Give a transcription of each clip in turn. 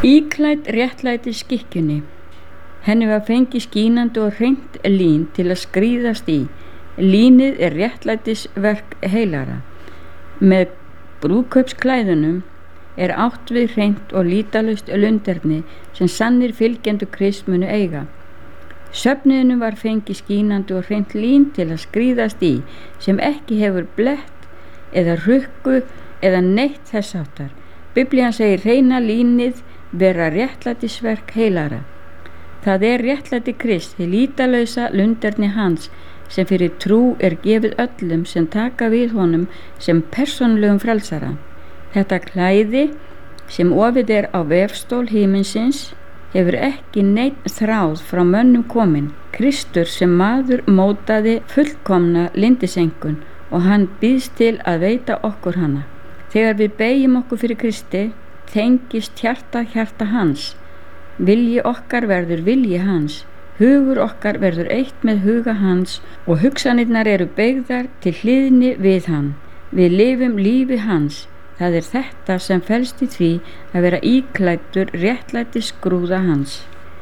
Íklædd réttlætisskikkjunni. Henni var fengið skínandi og hreint lín til að skríðast í. Línið er réttlætisverk heilara. Með brúðkaupsklæðunum er átt við hreint og lýtalaust lunderni sem sannir fylgjendur Krists munu eiga. Söfnuðinum var fengið skínandi og hreint lín til að skríðast í, sem ekki hefur blett eða rukku eða neitt þess háttar. Biblían segir hreina línið vera réttlætisverk heilara. Það er réttlæti Krists, hið lýtalausa lunderni hans, sem fyrir trú er gefið öllum sem taka við honum sem persónulegum frelsara. Þetta klæði sem ofið er á vefstól himinsins hefur ekki neitt þráð frá mönnum komin. Kristur sem maður mótaði fullkomna lindisengun og hann býðst til að veita okkur hana. Þegar við beygjum okkur fyrir Kristi, tengist hjarta hans. Vilji okkar verður vilji hans. Hugur okkar verður eitt með huga hans og hugsanirnar eru beygðar til hliðni við hann. Við lifum lífi hans. Það er þetta sem felst í því að vera íklæddur réttlæti skrúða hans.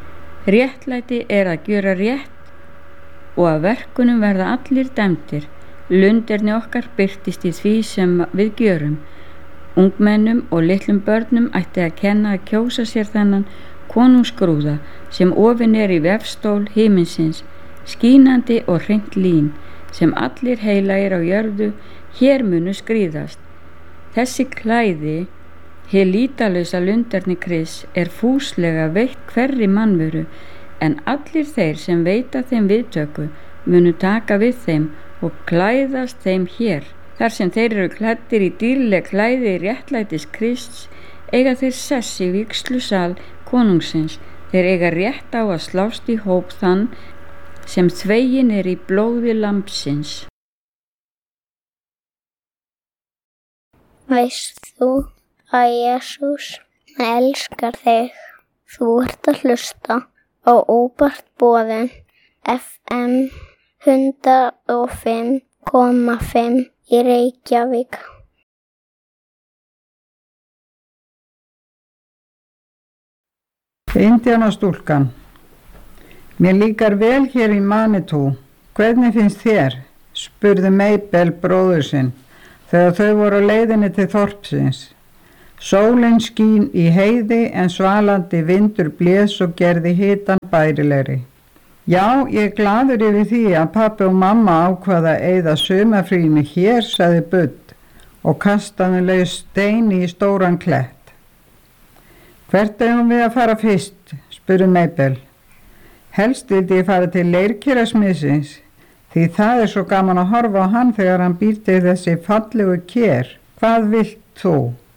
Réttlæti er að gjöra rétt og að verkunum verða allir dæmdir. Lunderni okkar birtist í því sem við gjörum. Ungmennum og litlum börnum ætti að kenna að kjósa sér þennan konungsgrúða sem ofin er í vefstól himinsins, skínandi og hreint lín, sem allir heilagir á jörðu hér munu skríðast. Þessi klæði, hið lýtalausa lunderni Krists, er fúslega veitt hverri mannveru, en allir þeir sem veita þeim viðtöku munu taka við þeim og klæðast þeim hér. Þar sem þeir eru klæddir í dýrleg klæði réttlætis Krists, eiga þeir sess í vígslusal konungsins. Þeir eiga rétt á að slást í hóp þann sem þveginn er í blóði lambsins. Veist þú að Jesús elskar þig? Þú ert að hlusta á óbart boðin FM 105,5 í Reykjavík. Indíánastúlkan. Mér líkar vel hér í Manitou. Hvernig finnst þér? Spurði Mabel bróður sinn þegar þau voru á leiðinni til þorpsins. Sólin skín í heiði en svalandi vindur blés og gerði hitann bærilegri. Já, ég er glaður yfir því að pabbi og mamma ákvaða að eyða sumarfríinu hér, sagði Budd og kastaði laus steini í stóran klett. Hvert eigum við að fara fyrst? Spurði Mabel. Helst vildi ég fara til leirkerasmiðsins, því það er svo gaman að horfa á hann þegar hann býr til þessi fallegu ker. Hvað vilt þú?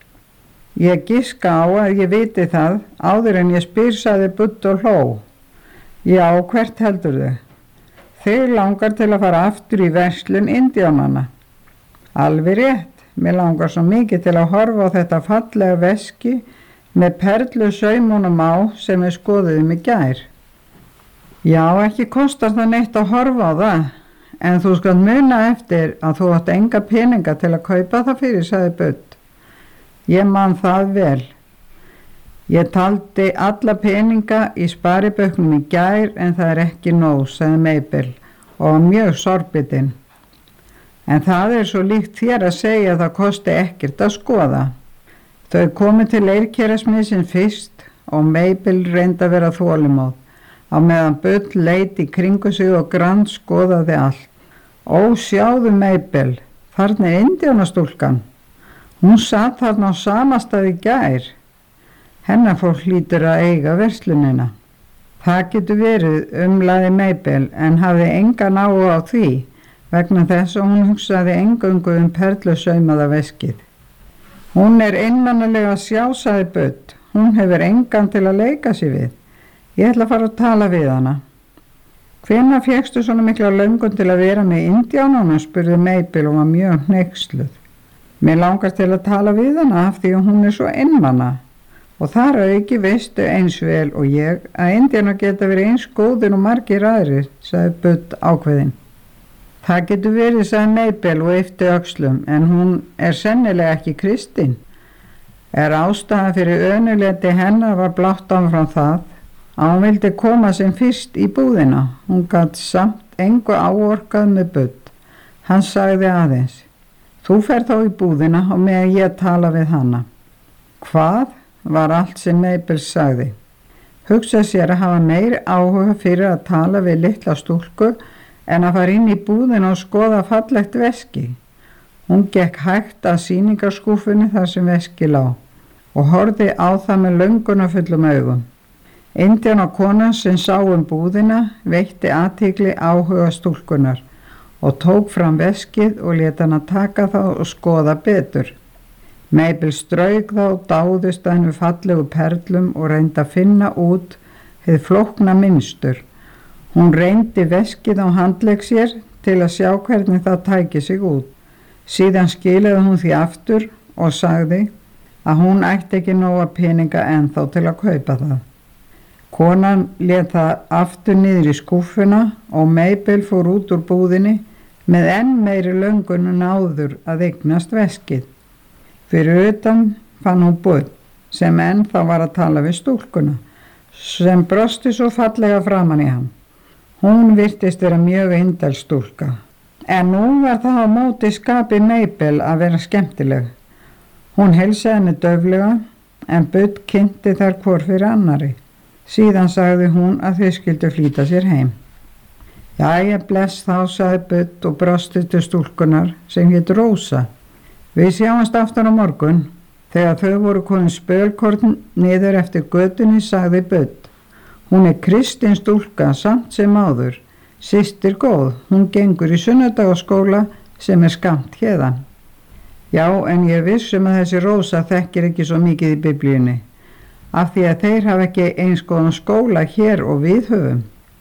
Ég giska á að ég viti það áður en ég spyr, sagði Budd og hló. Já, hvert heldur þau? Þau langar til að fara aftur í verslun indíánanna. Alveg rétt, mér langar svo mikið til að horfa á þetta fallega veski með perlu saumunum á sem við skoðuðum í gær. Já, ekki kostar það neitt að horfa á það, en þú skalt muna eftir að þú átt enga peninga til að kaupa það fyrir, sagði Budd. Ég man það vel. Ég taldi alla peninga í spariböknum í gær en það er ekki nóg, sagði Mabel og var mjög sorgbitin. En það er svo líkt þér að segja að það kosti ekkert að skoða. Þau komu til leirkerasmiðsins fyrst og Mabel reyndi að vera þolinmóð á meðan Budd leit í kringu sig og grann skoðaði allt. Ó, sjáðu Mabel, þarna er indíánastúlkan. Hún sat þarna á sama stað í gær. Hennar fólk hlýtur að eiga verslunina. Það getur verið, umlaði Mabel, en hafði engan áhuga á því vegna þess að hún hugsaði eingöngu perlusaumaða veskið. Hún er einmanalega að sjá, sagði Budd. Hún hefur engan til að leika sér við. Ég ætla að fara að tala við hana. Hvenær fékkstu svona mikla löngun til að vera með indíánunum, spurði Mabel og var mjög hneyksluð. Mér langar til að tala við hana af því að hún er svo einmana. Og þar að ekki veistu eins vel og ég að indíánar geta verið eins góðir og margir aðrir, sagði Budd ákveðinn. Það getur verið, sagði Mabel og yppti öxlum, en hún er sennilega ekki kristin. Ástæðan fyrir önuleti hennar var blátt áfram það að hún vildi koma sem fyrst í búðina. Hún gat samt engu áorkað með Budd. Hann sagði aðeins: þú fer þá í búðina og meðan ég tala við hana. Hvað var allt sem Mabel sagði. Hugsa sér að hafa meiri áhuga fyrir að tala við litla stúlku en að fara inn í búðina og skoða fallegt veski. Hún gekk hægt að sýningarskúfunni þar sem veski lá og horfði á það með löngunarfullum augum. Indíána konan sem sá búðina veitti athygli áhuga stúlkunar og tók fram veskið og lét hana taka það og skoða betur. Mabel strauk þá, dáðist að henni fallegu perlum og reyndi að finna út hið flókna mynstur. Hún reyndi veskið á handlegg sér til að sjá hvernig það tæki sig út. Síðan skilaði hún því aftur og sagði að hún ætti ekki nóga peninga ennþá til að kaupa það. Konan lét það aftur niður í skúffuna og Mabel fór út úr búðinni með enn meiri löngun en áður að eignast veskið. Fyrir utan fann hún Budd sem ennþá var að tala við stúlkuna sem brosti svo fallega framan í hann. Hún virtist vera mjög indæl stúlka. En nú var það á móti skapi Mabel að vera skemmtileg. Hún heilsaði henni dauflega en Budd kynnti þær hvor fyrir annari. Síðan sagði hún að þau skyldu flýta sér heim. Jæja, bless þá, sagði Budd og brosti til stúlkunar sem hét Rósa. Við sjáumst aftur á morgun. Þegar þau voru komin spölkorn niður eftir götunni sagði Budd: hún kristin stúlka samt sem áður, systir góð, hún gengur í sunnudagaskóla sem skammt héðan. Já, en ég viss að þessi Rósa þekkir ekki svo mikið í biblíunni, af því að þeir hafa ekki eins góðan skóla hér og við höfum.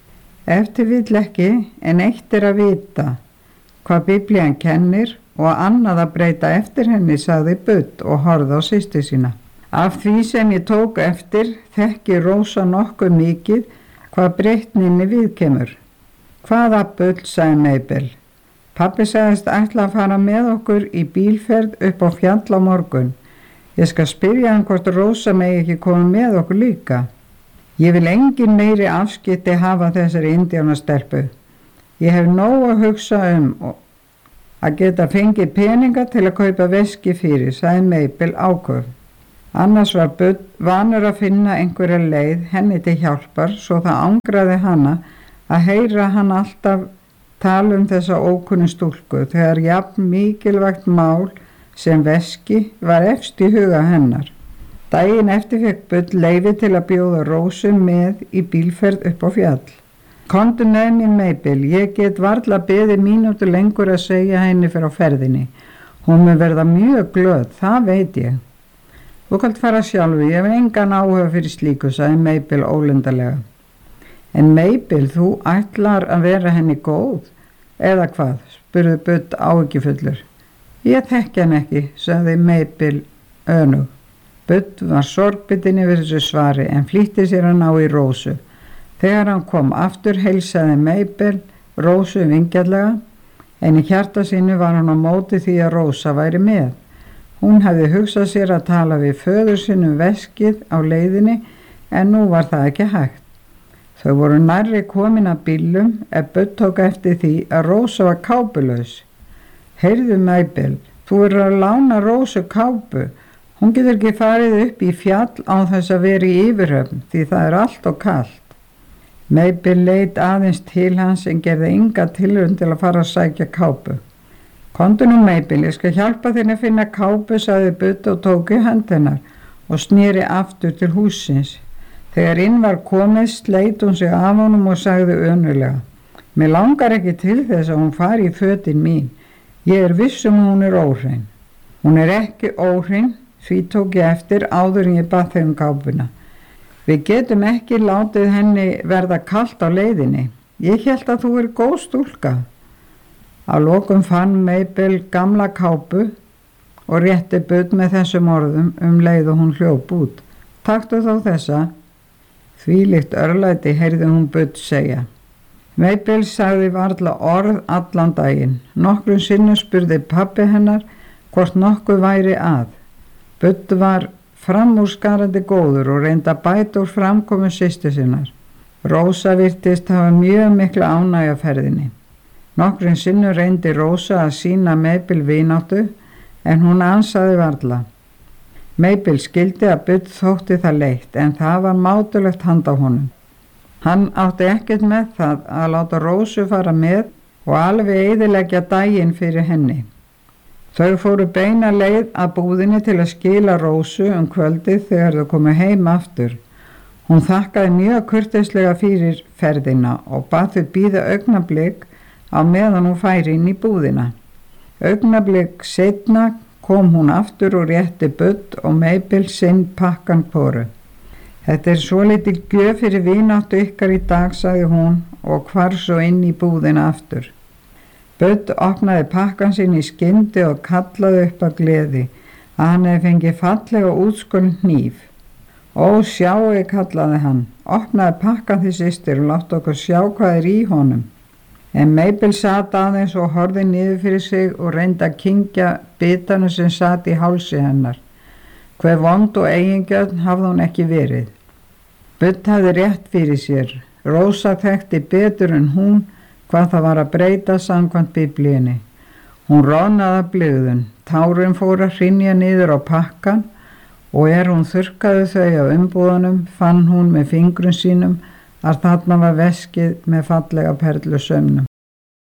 Ef til vill ekki, en eitt að vita hvað biblían kennir og annað að breyta eftir henni, sagði Budd og horfði á systur sína. Af því sem ég tók eftir þekki Rósa nokkuð mikið hvað breytninni viðkemur. Hvaða bull, sagði Mabel. Pabbi sagðist ætla að fara með okkur í bílferð upp á fjall á morgun. Ég skal spyrja hann hvort Rósa megi ekki koma með okkur líka. Ég vil engin meiri afskipti hafa þessari indíánastelpu. Ég hef nóg að hugsa að geta fengið peninga til að kaupa veski fyrir, sagði Mabel áköf. Annars var Budd vanur að finna einhverja leið henni til hjálpar svo það angraði hana að heyra hann alltaf tala þessa ókunnu stúlku þegar jafn mikilvægt mál sem veski var efst í huga hennar. Daginn eftir fekk Budd leyfi til að bjóða Rósu með í bílferð upp á fjall. Komdu með mér, Mabel, ég get varla beðið mínútu lengur að segja henni fyrir á ferðinni. Hún mun verða mjög glöð, það veit ég. Þú kalt fara sjálfu, ég hef engan áhuga fyrir slíku, sagði Mabel ólundarlega. En Mabel, þú ætlar að vera henni góð, eða hvað, spurði Budd áhyggjufullur. Ég þekki hann ekki, sagði Mabel önug. Budd var sorgbitin yfir þessu svari en flýtti sér að ná í Rósu. Þegar hann kom aftur heilsaði Mabel Rósu vingjarlega en í hjarta sínu var hann á móti því að Rósa væri með. Hún hafði hugsað sér að tala við föður sinn veskið á leiðinni en nú var það ekki hægt. Þau voru nærri komin að bílum ef Budd tók eftir því að Rósa var kápulaus. Heyrðu, Mabel, þú verður að lána Rósu kápu. Hún getur ekki farið upp í fjall án þess að vera í yfirhöfn því það er allt og kalt. Mabel leit aðeins til hans en gerði enga tilraun til að fara að sækja kápu. Komdu nú, Mabel, ég skal hjálpa þér að finna kápu, sagði Budd og tók í hönd hennar og sneri aftur til hússins. Þegar inn var komið sleit hún sig af honum og sagði önulega: mér langar ekki til þess að hún fari í fötin mín. Ég viss hún er óhrein. Hún er ekki óhrein, því tók ég eftir áður en ég bað þau kápuna. Við getum ekki látið henni verða kalt á leiðinni. Ég hélt að þú er góð stúlka. Að lokum fann Mabel gamla kápu og rétti Budd með þessum orðum leið og hún hljóp út. Taktu þá þessa. Þvílíkt örlæti heyrði hún Budd segja. Mabel sagði varla orð allan daginn. Nokkrum sinnum spurði pabbi hennar hvort nokkuð væri að. Budd var framúrskarandi góður og reyndi að bæta úr framkomu systur sinnar. Rósa virtist hafa mjög mikla ánægju af ferðinni. Nokkrum sinnum reyndi Rósa að sýna Mabel vináttu en hún ansaði varla. Mabel skildi að Budd þótti það leitt en það var mátulegt handa honum. Hann átti ekkert með það að láta Rósu fara með og alveg eyðileggja daginn fyrir henni. Þau fóru beina leið að búðinni til að skila Rósu kvöldið þegar þau komu heim aftur. Hún þakkaði mjög kurteislega fyrir ferðina og bað þau bíða augnablik á meðan hún færi inn í búðina. Augnablik seinna kom hún aftur og rétti Budd og Mabel sinn pakkan hvoru. Þetta svolítil gjöf fyrir vináttu ykkar í dag, sagði hún og hvarf svo inn í búðina aftur. Budd opnaði pakkan sinn í skyndi og kallaði upp að gleði að hann hefði fengið fallega útskorinn hníf. Ó, sjáu, kallaði hann, opnaði pakkan því systir og látt okkur sjá hvað í honum. En Mabel sat aðeins og horfði niður fyrir sig og reyndi að kyngja bitanu sem sat í hálsi hennar. Hve vond og eigingjörn hafði hún ekki verið. Budd hafði rétt fyrir sér. Rósa þekkti betur en hún hvað það var að breyta samkvæmt Biblíunni. Hún roðnaði af blygðun. Tárin fóru að hrynja niður á pakkan og hún þurrkaði þau á umbúðunum fann hún með fingrum sínum að þarna var veskið með fallega perlusömmnum.